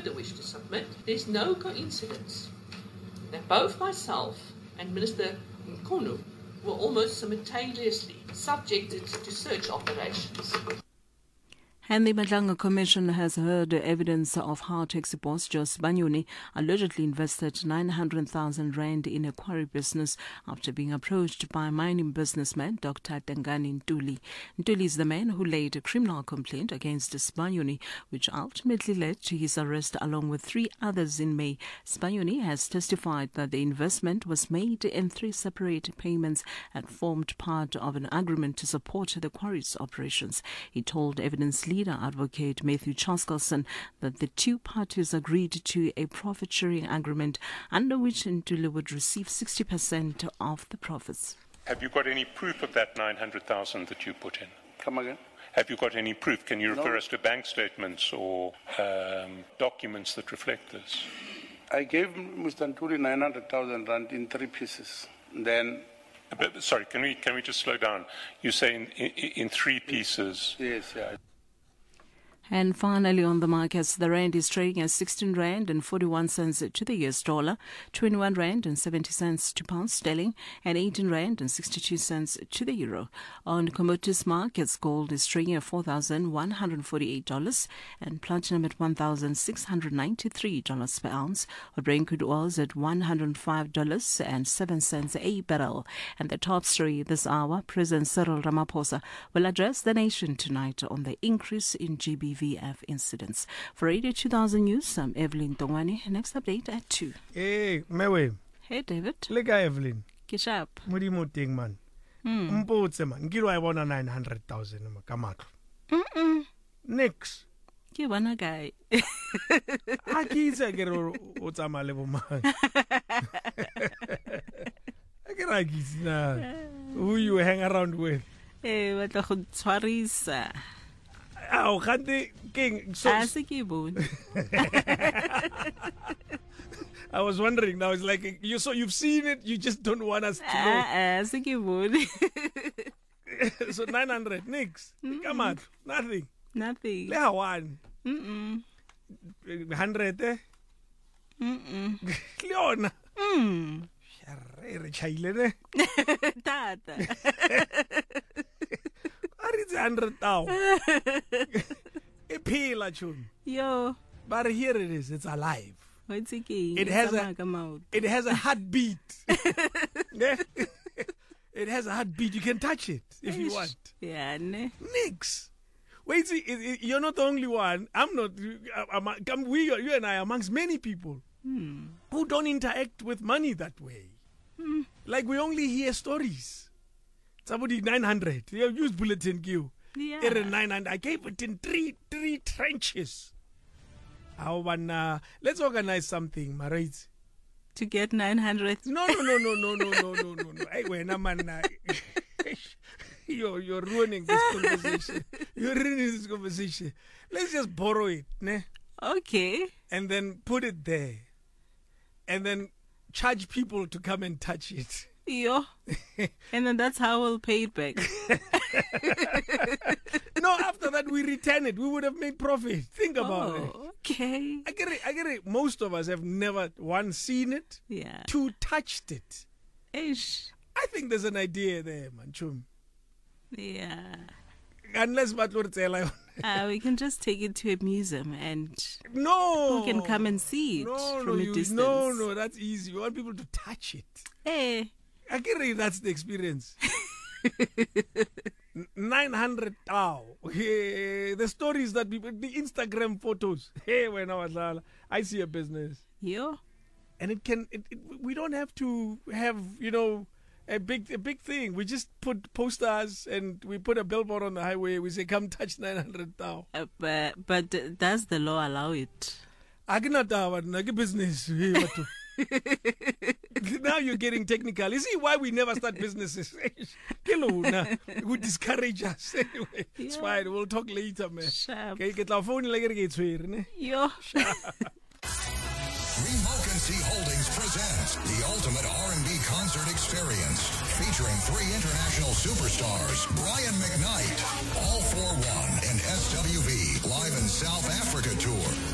further wish to submit, there's no coincidence that both myself and Minister Mkhunu were almost simultaneously subjected to search operations. And the Madlanga Commission has heard evidence of how taxi boss Joe Sibanyoni allegedly invested 900,000 rand in a quarry business after being approached by mining businessman Dr. Tengani Ntuli. Ntuli is the man who laid a criminal complaint against Sibanyoni, which ultimately led to his arrest along with 3 others in May. Sibanyoni has testified that the investment was made in 3 separate payments and formed part of an agreement to support the quarry's operations. He told Evidence Leader Advocate Matthew Chaskalson that the 2 parties agreed to a profit-sharing agreement under which Ntuli would receive 60% of the profits. Have you got any proof of that 900,000 that you put in? Come again? Have you got any proof? Can you refer us to bank statements or documents that reflect this? I gave Mr. Ntuli 900,000 rand in 3 pieces. Then... Sorry, can we just slow down? You say in 3 pieces. Yes, yeah. And finally on the markets, the rand is trading at 16 rand and 41 cents to the US dollar, 21 rand and 70 cents to pound sterling, and 18 rand and 62 cents to the euro. On commodities markets, gold is trading at $4,148 and platinum at $1,693 per ounce. Brent crude oil is at $105.07 a barrel. And the top story this hour, President Cyril Ramaphosa will address the nation tonight on the increase in GBV incidents. For Radio 2000 News, I'm Evelyn Tongwane. Next update at 2. Hey, Mewe. Hey, David. Lega Evelyn. Kishap. Mudimo ting man. Mpotse man. Ngiro I want 900,000 kamatlo. Nix. Ke bona guy. Akitse ke re o tsamale bo man. Akira kitse na. Who you hang around with? Eh, batla go tshwarisa. Oh, gante king. So I was wondering now. It's like you've seen it. You just don't want us to know. So 900, nix. Come on, nothing. Nothing. Leha one. 100. Leona. Sharere chaile Tata. It's 100,000. Epila chun. Yo. But here it is. It's alive. What's it? It has a heartbeat. It has a heartbeat. You can touch it if you want. Yeah, ne? Nix. Wait, see, you're not the only one. I'm not. You and I amongst many people who don't interact with money that way. Like we only hear stories. Somebody 900. You use bulletin queue. Yeah. 900. I gave it in three trenches. Let's organize something, Marit. To get 900. No. Hey, when you're ruining this conversation. You're ruining this conversation. Let's just borrow it, ne? Okay. And then put it there. And then charge people to come and touch it. Yo. And then that's how we'll pay it back. No, after that we return it. We would have made profit. Think about it. Okay. I get it. Most of us have never, 1, seen it. Yeah. 2, touched it. Ish. I think there's an idea there, man. Chum. Yeah. Unless we can just take it to a museum and people can come and see it from a distance. No, that's easy. You want people to touch it. Hey. I get it, that's the experience. 900 the stories that people, the Instagram photos. Hey, when I was I see a business. Yeah. And we don't have to have, a big thing. We just put posters and we put a billboard on the highway. We say, come touch 900,000. But does the law allow it? I cannot business. Now you're getting technical. You see why we never start businesses? It would discourage us. Anyway, it's fine. We'll talk later, man. Okay, get our phone like it. Yo. Remocancy Holdings presents the ultimate R&B concert experience, featuring 3 international superstars, Brian McKnight, All For One, and SWV live in South Africa tour.